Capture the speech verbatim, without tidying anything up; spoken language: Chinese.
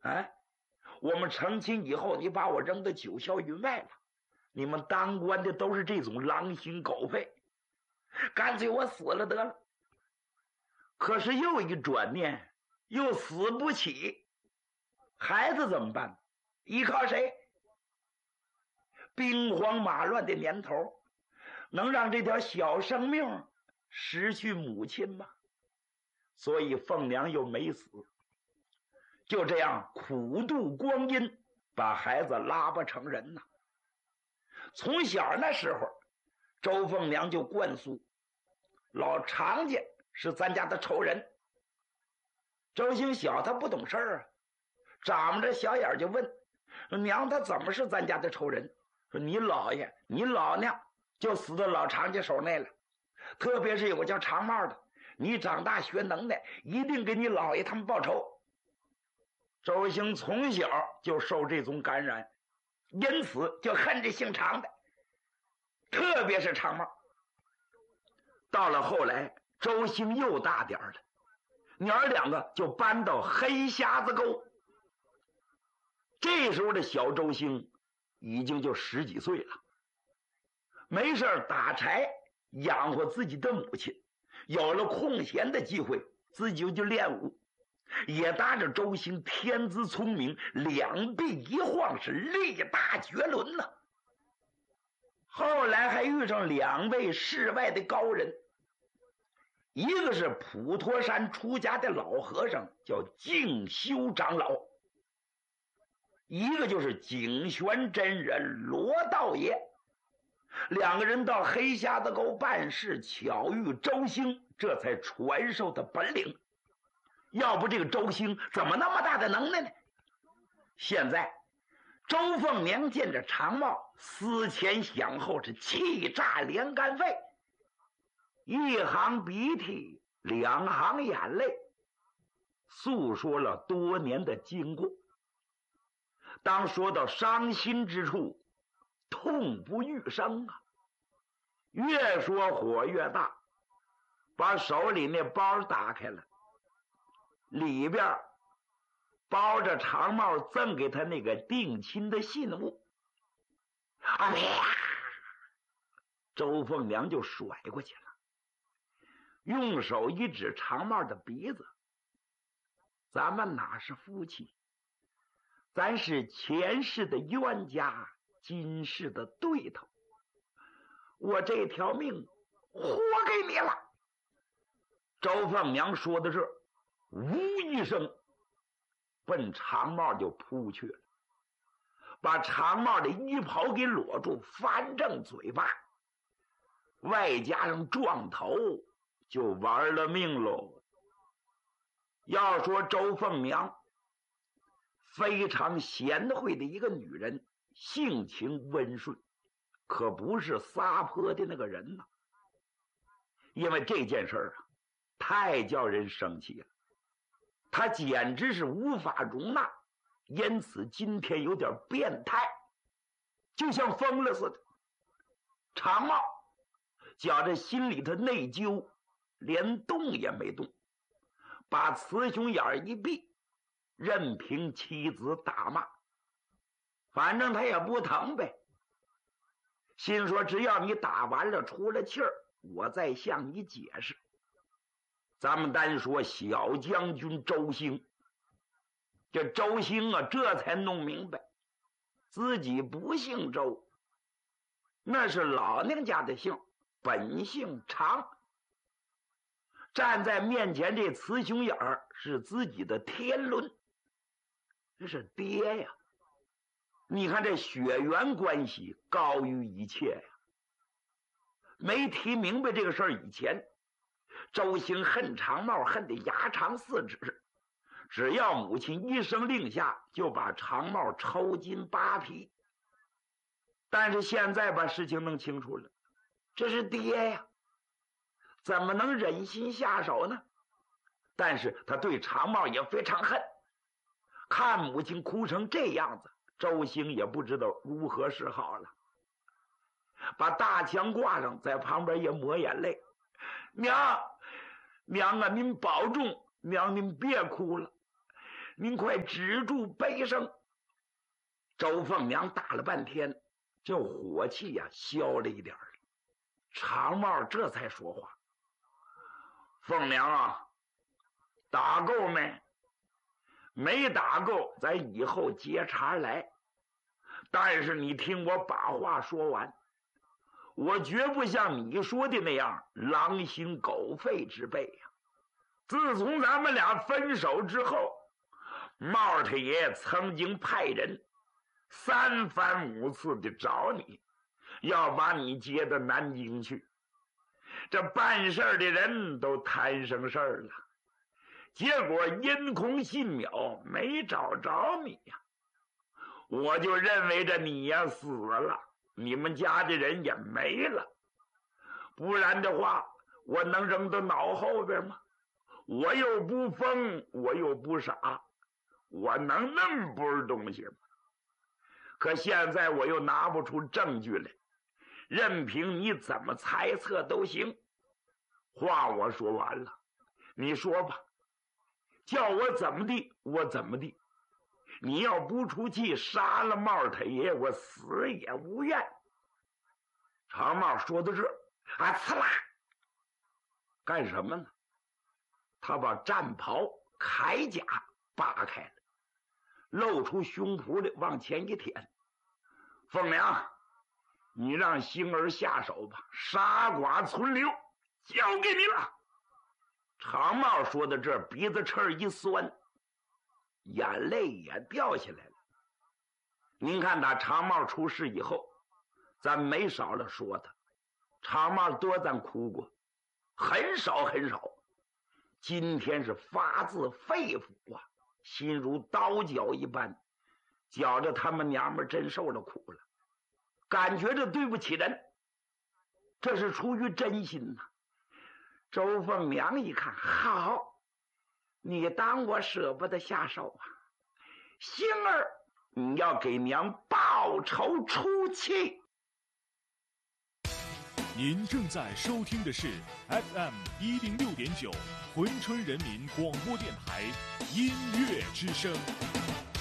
啊，我们成亲以后，你把我扔到九霄云外了。你们当官的都是这种狼心狗肺，干脆我死了得了。可是又一转念，又死不起，孩子怎么办？依靠谁？兵荒马乱的年头，能让这条小生命失去母亲吗？所以凤娘又没死，就这样苦度光阴，把孩子拉拔成人呐。从小那时候，周凤娘就灌输老常家是咱家的仇人。周兴小他不懂事儿啊，眨着小眼就问娘，他怎么是咱家的仇人？说你姥爷你老娘就死到老常家手内了，特别是有个叫长帽的，你长大学能耐，一定给你姥爷他们报仇。周兴从小就受这种感染，因此就恨这姓常的，特别是长帽。到了后来，周兴又大点了，娘儿两个就搬到黑瞎子沟。这时候的小周兴已经就十几岁了，没事打柴养活自己的母亲，有了空闲的机会自己就练武，也搭着周兴天资聪明，两臂一晃是力大绝伦呢。后来还遇上两位世外的高人，一个是普陀山出家的老和尚，叫静修长老，一个就是景玄真人罗道爷。两个人到黑瞎子沟办事，巧遇周兴，这才传授的本领。要不这个周兴怎么那么大的能耐呢？现在周凤娘见着长帽，思前想后，是气炸连肝肺，一行鼻涕两行眼泪，诉说了多年的经过。当说到伤心之处，痛不欲生啊，越说火越大，把手里那包打开了，里边包着长帽赠给他那个定亲的信物。哎呀，周凤娘就甩过去了，用手一指长帽的鼻子，咱们哪是夫妻，咱是前世的冤家，今世的对头，我这条命活给你了。周凤娘说的是呜一声，奔长帽就扑去了，把长帽的衣袍给裸住，翻正嘴巴，外加上撞头，就玩了命喽。要说周凤娘非常贤惠的一个女人，性情温顺，可不是撒泼的那个人呐。因为这件事啊，太叫人生气了，他简直是无法容纳，因此今天有点变态，就像疯了似的。长帽觉着心里头内疚，连动也没动，把雌雄眼一闭，任凭妻子打骂，反正他也不疼呗。心说只要你打完了出了气儿，我再向你解释。咱们单说小将军周兴，这周兴啊，这才弄明白自己不姓周，那是老娘家的姓，本姓常。站在面前这雌雄眼儿是自己的天伦，这是爹呀！你看这血缘关系高于一切呀。没提明白这个事儿以前，周兴恨长帽恨得牙长四指，只要母亲一声令下，就把长帽抽筋扒皮。但是现在把事情弄清楚了，这是爹呀，怎么能忍心下手呢？但是他对长帽也非常恨，看母亲哭成这样子，周兴也不知道如何是好了，把大枪挂上，在旁边也抹眼泪。娘娘啊，您保重，娘您别哭了， 您快止住悲声。周凤娘打了半天，这火气呀、啊、消了一点了。长帽这才说话：“凤娘啊，打够没？没打够，咱以后接茬来。但是你听我把话说完，我绝不像你说的那样狼心狗肺之辈呀、啊。自从咱们俩分手之后，帽太爷曾经派人三番五次的找你，要把你接到南京去。这办事的人都摊上事儿了，结果因空信渺，没找着你呀。我就认为着你呀死了，你们家的人也没了。不然的话，我能扔到脑后边吗？我又不疯，我又不傻，我能那么不是东西吗？可现在我又拿不出证据来，任凭你怎么猜测都行。话我说完了，你说吧，叫我怎么地我怎么地。你要不出气杀了帽太爷，我死也无怨。长帽说到这儿，啊，呲啦，干什么呢？他把战袍铠甲扒开了，露出胸脯来，往前一舔。凤娘，你让星儿下手吧，杀剐存留交给你了。长帽说到这儿，鼻子翅一酸，眼泪也掉下来了。您看打长帽出事以后，咱没少了说他，长帽多咱哭过，很少很少。今天是发自肺腑啊，心如刀绞一般，觉着他们娘们真受了苦了，感觉着对不起人，这是出于真心呐、啊。周凤娘一看，好，你当我舍不得下手啊？星儿，你要给娘报仇出气。 您正在收听的是 F M 一零六点九，珲春人民广播电台音乐之声。